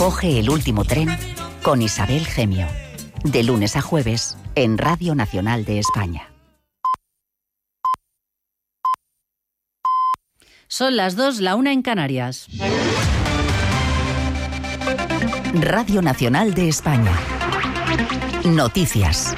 Coge el último tren con Isabel Gemio. De lunes a jueves en Radio Nacional de España. Son las 2, la 1 en Canarias. Radio Nacional de España. Noticias.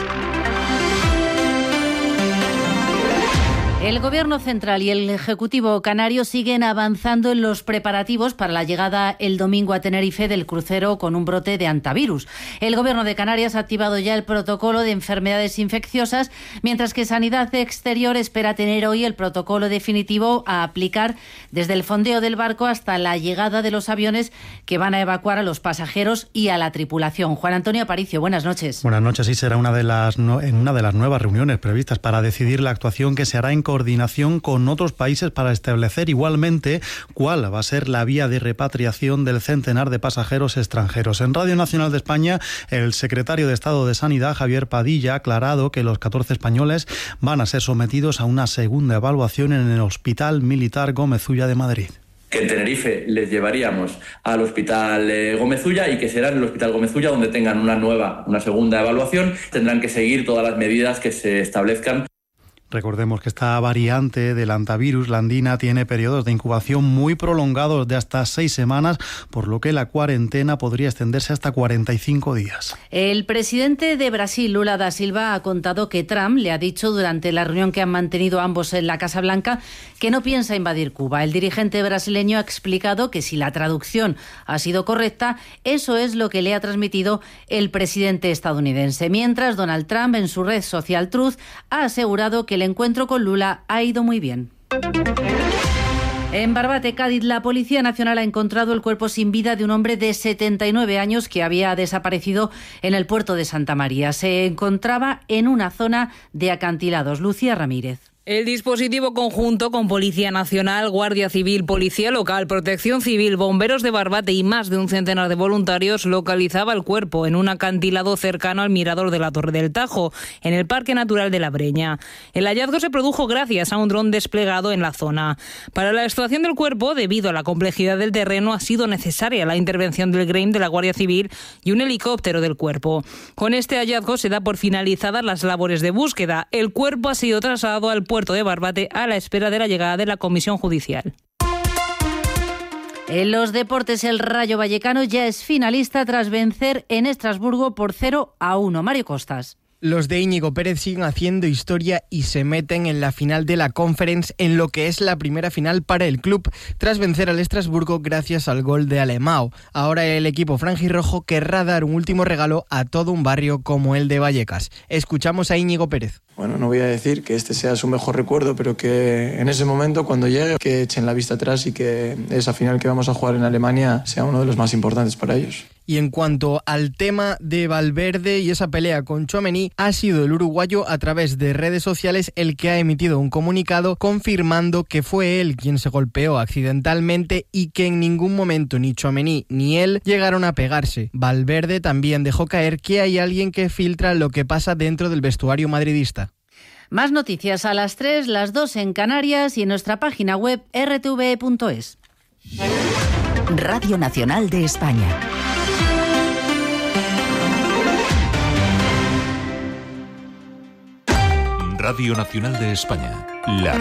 El Gobierno central y el Ejecutivo canario siguen avanzando en los preparativos para la llegada el domingo a Tenerife del crucero con un brote de hantavirus. El Gobierno de Canarias ha activado ya el protocolo de enfermedades infecciosas, mientras que Sanidad Exterior espera tener hoy el protocolo definitivo a aplicar desde el fondeo del barco hasta la llegada de los aviones que van a evacuar a los pasajeros y a la tripulación. Juan Antonio Aparicio, buenas noches. Buenas noches. Sí, será en una de las nuevas reuniones previstas para decidir la actuación que se hará en coordinación con otros países para establecer igualmente cuál va a ser la vía de repatriación del centenar de pasajeros extranjeros. En Radio Nacional de España, el secretario de Estado de Sanidad, Javier Padilla, ha aclarado que los 14 españoles van a ser sometidos a una segunda evaluación en el Hospital Militar Gómez Ulla de Madrid. Que en Tenerife les llevaríamos al Hospital Gómez Ulla y que será en el Hospital Gómez Ulla donde tengan una segunda evaluación. Tendrán que seguir todas las medidas que se establezcan. Recordemos que esta variante del hantavirus, la andina, tiene periodos de incubación muy prolongados de hasta 6 semanas, por lo que la cuarentena podría extenderse hasta 45 días. El presidente de Brasil, Lula da Silva, ha contado que Trump le ha dicho durante la reunión que han mantenido ambos en la Casa Blanca que no piensa invadir Cuba. El dirigente brasileño ha explicado que si la traducción ha sido correcta, eso es lo que le ha transmitido el presidente estadounidense. Mientras, Donald Trump, en su red social Truth, ha asegurado que el encuentro con Lula ha ido muy bien. En Barbate, Cádiz, la Policía Nacional ha encontrado el cuerpo sin vida de un hombre de 79 años que había desaparecido en el puerto de Santa María. Se encontraba en una zona de acantilados. Lucía Ramírez. El dispositivo conjunto con Policía Nacional, Guardia Civil, Policía Local, Protección Civil, Bomberos de Barbate y más de un centenar de voluntarios localizaba el cuerpo en un acantilado cercano al mirador de la Torre del Tajo, en el Parque Natural de la Breña. El hallazgo se produjo gracias a un dron desplegado en la zona. Para la extracción del cuerpo, debido a la complejidad del terreno, ha sido necesaria la intervención del GREIM de la Guardia Civil y un helicóptero del cuerpo. Con este hallazgo se da por finalizadas las labores de búsqueda. El cuerpo ha sido trasladado al puerto de Barbate a la espera de la llegada de la comisión judicial. En los deportes, el Rayo Vallecano ya es finalista tras vencer en Estrasburgo por 0-1. Mario Costas. Los de Íñigo Pérez siguen haciendo historia y se meten en la final de la Conference en lo que es la primera final para el club, tras vencer al Estrasburgo gracias al gol de Alemão. Ahora el equipo franjirrojo querrá dar un último regalo a todo un barrio como el de Vallecas. Escuchamos a Íñigo Pérez. Bueno, no voy a decir que este sea su mejor recuerdo, pero que en ese momento, cuando llegue, que echen la vista atrás y que esa final que vamos a jugar en Alemania sea uno de los más importantes para ellos. Y en cuanto al tema de Valverde y esa pelea con Tchouaméni, ha sido el uruguayo a través de redes sociales el que ha emitido un comunicado confirmando que fue él quien se golpeó accidentalmente y que en ningún momento ni Tchouaméni ni él llegaron a pegarse. Valverde también dejó caer que hay alguien que filtra lo que pasa dentro del vestuario madridista. Más noticias a las 3, las 2 en Canarias y en nuestra página web rtve.es. Radio Nacional de España. Radio Nacional de España. La